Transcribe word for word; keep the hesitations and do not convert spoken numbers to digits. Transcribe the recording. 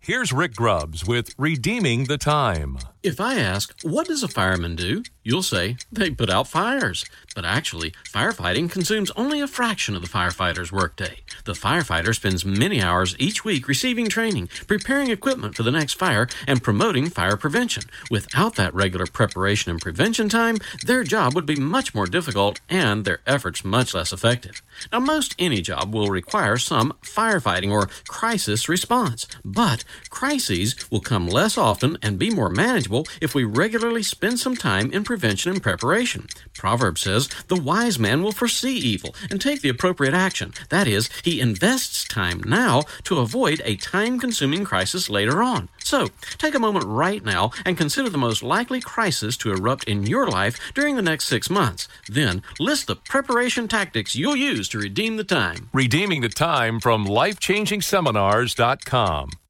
Here's Rick Grubbs with Redeeming the Time. If I ask, what does a fireman do? You'll say, they put out fires. But actually, firefighting consumes only a fraction of the firefighter's workday. The firefighter spends many hours each week receiving training, preparing equipment for the next fire, and promoting fire prevention. Without that regular preparation and prevention time, their job would be much more difficult and their efforts much less effective. Now, most any job will require some firefighting or crisis response, but crises will come less often and be more manageable if we regularly spend some time in prevention and preparation. Proverbs says, the wise man will foresee evil and take the appropriate action. That is, he invests time now to avoid a time-consuming crisis later on. So, take a moment right now and consider the most likely crisis to erupt in your life during the next six months. Then, list the preparation tactics you'll use to redeem the time. Redeeming the Time from life changing seminars dot com.